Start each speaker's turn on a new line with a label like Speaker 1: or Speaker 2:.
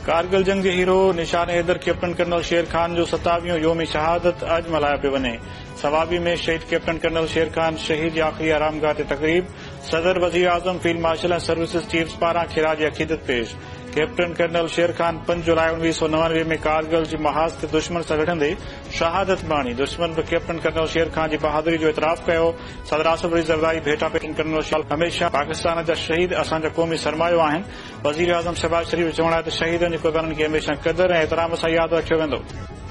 Speaker 1: कारगिल जंग के हीरो निशान हैदर कैप्टन कर्नल शेर खान जो 27वीं योम शहादत अज मल्हायो पियो वञे। सवाबी में शहीद कैप्टन कर्नल शेर खान शहीद जी आख़िरी आरामगाह ते तक़रीब। सदर वज़ीर आज़म फील्ड मार्शल ऐं सर्विसिस चीफ्स पारां ख़िराज अक़ीदत पेश। कैप्टन कर्नल शेर खान 5 जुलाई 1999 में कारगिल जी महाज ते दुश्मन सां विढ़ंदे शहादत बाणी। दुश्मन बि कैप्टन कर्नल शेर खान जी बहादुरी जो इतराफ़ कयो। सदर आसिफ अली ज़रदारी भेटा कैप्टन कर्नल शेर हमेशा पाकिस्तान जा शहीद असांजा क़ौमी सरमायो आहिनि। वज़ीर आज़म शहबाज शरीफ़ चवण आहे त शहीदनि जी क़ुर्बानी खे हमेशा क़दर ऐं एहतराम सां यादि रखियो वेंदो।